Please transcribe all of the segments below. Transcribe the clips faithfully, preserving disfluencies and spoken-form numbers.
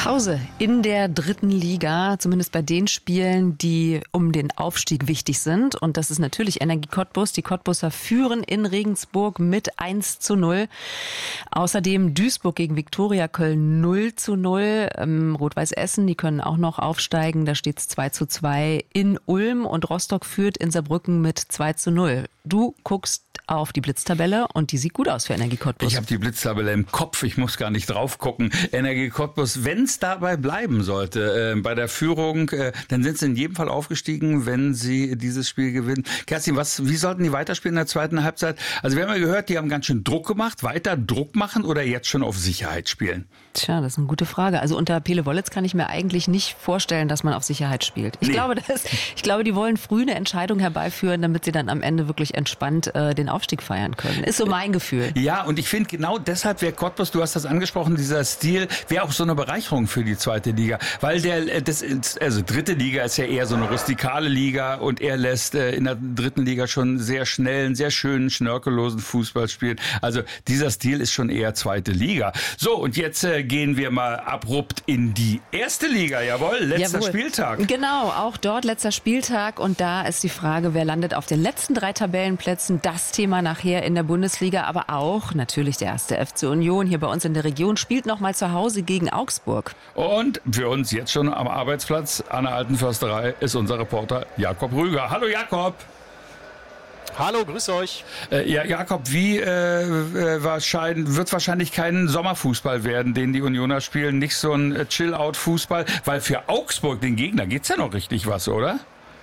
Pause in der dritten Liga, zumindest bei den Spielen, die um den Aufstieg wichtig sind. Und das ist natürlich Energie Cottbus. Die Cottbuser führen in Regensburg mit eins zu null. Außerdem Duisburg gegen Viktoria Köln null zu null. Ähm, Rot-Weiß Essen, die können auch noch aufsteigen. Da steht es zwei zu zwei in Ulm. Und Rostock führt in Saarbrücken mit zwei zu null. Du guckst auf die Blitztabelle und die sieht gut aus für Energie Cottbus. Ich habe die Blitztabelle im Kopf, ich muss gar nicht drauf gucken. Energie Cottbus, wenn es dabei bleiben sollte äh, bei der Führung, äh, dann sind sie in jedem Fall aufgestiegen, wenn sie dieses Spiel gewinnen. Kerstin, was, wie sollten die weiterspielen in der zweiten Halbzeit? Also wir haben ja gehört, die haben ganz schön Druck gemacht. Weiter Druck machen oder jetzt schon auf Sicherheit spielen? Tja, das ist eine gute Frage. Also unter Pele Wollitz kann ich mir eigentlich nicht vorstellen, dass man auf Sicherheit spielt. Ich, nee. glaube, das, ich glaube, die wollen früh eine Entscheidung herbeiführen, damit sie dann am Ende wirklich entspannt äh, den Aufstieg feiern können. Ist so mein Gefühl. Ja, und ich finde genau deshalb wäre Cottbus, du hast das angesprochen, dieser Stil wäre auch so eine Bereicherung für die zweite Liga. Weil der, das, also dritte Liga ist ja eher so eine rustikale Liga und er lässt äh, in der dritten Liga schon sehr schnellen, sehr schönen, schnörkellosen Fußball spielen. Also dieser Stil ist schon eher zweite Liga. So, und jetzt äh, gehen wir mal abrupt in die erste Liga. Jawohl, letzter Jawohl. Spieltag. Genau, auch dort letzter Spieltag. Und da ist die Frage, wer landet auf den letzten drei Tabellenplätzen. Das Thema nachher in der Bundesliga, aber auch natürlich der erste F C Union hier bei uns in der Region spielt nochmal zu Hause gegen Augsburg. Und für uns jetzt schon am Arbeitsplatz an der Alten Försterei ist unser Reporter Jakob Rüger. Hallo Jakob! Hallo, grüß euch. Äh, ja, Jakob, wie äh, wahrscheinlich, wird es wahrscheinlich kein Sommerfußball werden, den die Unioner spielen, nicht so ein äh, Chill-Out-Fußball, weil für Augsburg, den Gegner, geht's ja noch richtig was, oder?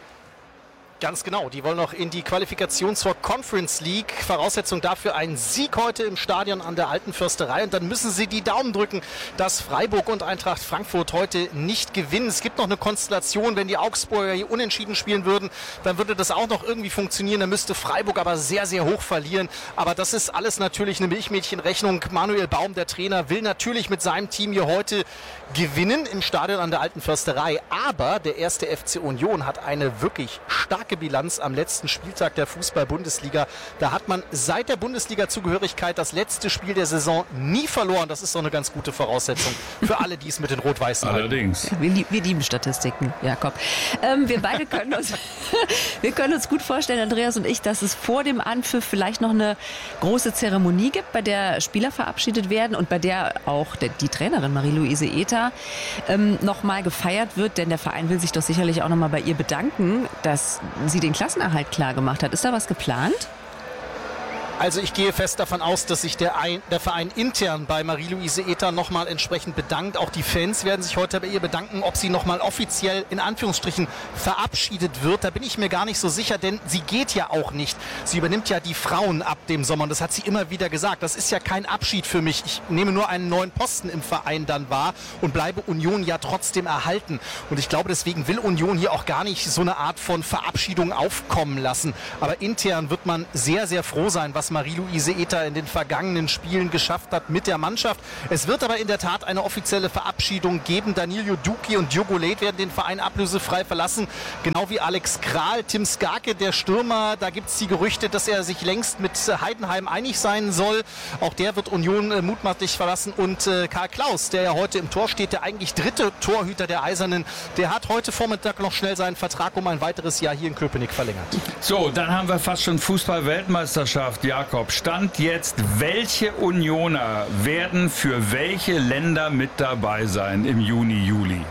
Ganz genau, die wollen noch in die Qualifikation zur Conference League. Voraussetzung dafür ein Sieg heute im Stadion an der Alten Försterei. Und dann müssen sie die Daumen drücken, dass Freiburg und Eintracht Frankfurt heute nicht gewinnen. Es gibt noch eine Konstellation, wenn die Augsburger hier unentschieden spielen würden, dann würde das auch noch irgendwie funktionieren. Dann müsste Freiburg aber sehr, sehr hoch verlieren. Aber das ist alles natürlich eine Milchmädchenrechnung. Manuel Baum, der Trainer, will natürlich mit seinem Team hier heute gewinnen im Stadion an der Alten Försterei. Aber der erste F C Union hat eine wirklich starke Bilanz am letzten Spieltag der Fußball-Bundesliga. Da hat man seit der Bundesliga-Zugehörigkeit das letzte Spiel der Saison nie verloren. Das ist doch eine ganz gute Voraussetzung für alle, die es mit den Rot-Weißen halten. Allerdings. Wir, wir lieben Statistiken, Jakob. Ähm, wir beide können uns, wir können uns gut vorstellen, Andreas und ich, dass es vor dem Anpfiff vielleicht noch eine große Zeremonie gibt, bei der Spieler verabschiedet werden und bei der auch der, die Trainerin Marie-Louise Ether ähm, nochmal gefeiert wird, denn der Verein will sich doch sicherlich auch nochmal bei ihr bedanken, dass sie den Klassenerhalt klar gemacht hat. Ist da was geplant? Also ich gehe fest davon aus, dass sich der, Ein- der Verein intern bei Marie-Louise Ether nochmal entsprechend bedankt. Auch die Fans werden sich heute bei ihr bedanken, ob sie nochmal offiziell in Anführungsstrichen verabschiedet wird. Da bin ich mir gar nicht so sicher, denn sie geht ja auch nicht. Sie übernimmt ja die Frauen ab dem Sommer und das hat sie immer wieder gesagt. Das ist ja kein Abschied für mich. Ich nehme nur einen neuen Posten im Verein dann wahr und bleibe Union ja trotzdem erhalten. Und ich glaube, deswegen will Union hier auch gar nicht so eine Art von Verabschiedung aufkommen lassen. Aber intern wird man sehr, sehr froh sein, was Marie-Louise Ether in den vergangenen Spielen geschafft hat mit der Mannschaft. Es wird aber in der Tat eine offizielle Verabschiedung geben. Danilo Duki und Diogo Leit werden den Verein ablösefrei verlassen. Genau wie Alex Kral, Tim Skarke, der Stürmer. Da gibt es die Gerüchte, dass er sich längst mit Heidenheim einig sein soll. Auch der wird Union äh, mutmaßlich verlassen. Und äh, Karl Klaus, der ja heute im Tor steht, der eigentlich dritte Torhüter der Eisernen, der hat heute Vormittag noch schnell seinen Vertrag um ein weiteres Jahr hier in Köpenick verlängert. So, dann haben wir fast schon Fußball-Weltmeisterschaft. Ja, Jakob, Stand jetzt, welche Unioner werden für welche Länder mit dabei sein im Juni, Juli?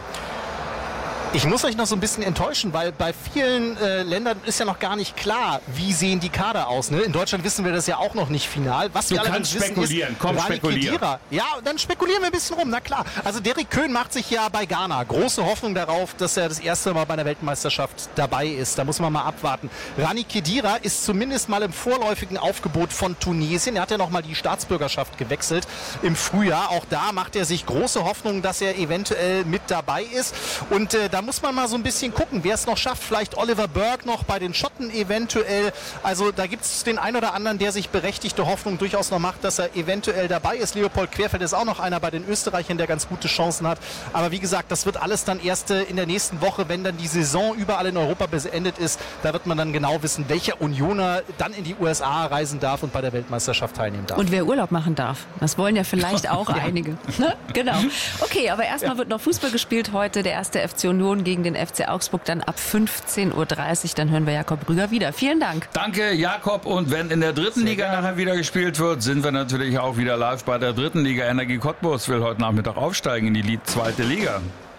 Ich muss euch noch so ein bisschen enttäuschen, weil bei vielen äh, Ländern ist ja noch gar nicht klar, wie sehen die Kader aus. Ne? In Deutschland wissen wir das ja auch noch nicht final. Was du wir kannst spekulieren, komm, spekulieren. Ja, dann spekulieren wir ein bisschen rum, na klar. Also Derrick Köhn macht sich ja bei Ghana große Hoffnung darauf, dass er das erste Mal bei einer Weltmeisterschaft dabei ist. Da muss man mal abwarten. Rani Khedira ist zumindest mal im vorläufigen Aufgebot von Tunesien. Er hat ja noch mal die Staatsbürgerschaft gewechselt im Frühjahr. Auch da macht er sich große Hoffnung, dass er eventuell mit dabei ist. Und äh, da da muss man mal so ein bisschen gucken, wer es noch schafft. Vielleicht Oliver Burke noch bei den Schotten eventuell. Also da gibt es den einen oder anderen, der sich berechtigte Hoffnung durchaus noch macht, dass er eventuell dabei ist. Leopold Querfeld ist auch noch einer bei den Österreichern, der ganz gute Chancen hat. Aber wie gesagt, das wird alles dann erst in der nächsten Woche, wenn dann die Saison überall in Europa beendet ist. Da wird man dann genau wissen, welcher Unioner dann in die U S A reisen darf und bei der Weltmeisterschaft teilnehmen darf. Und wer Urlaub machen darf. Das wollen ja vielleicht auch ja. einige. Ne? Genau. Okay, aber erstmal ja. wird noch Fußball gespielt heute. Der erste F C Union gegen den F C Augsburg dann ab fünfzehn Uhr dreißig. Dann hören wir Jakob Rüger wieder. Vielen Dank. Danke, Jakob. Und wenn in der dritten Sehr Liga gerne. nachher wieder gespielt wird, sind wir natürlich auch wieder live bei der dritten Liga. Energie Cottbus will heute Nachmittag aufsteigen in die zweite Liga.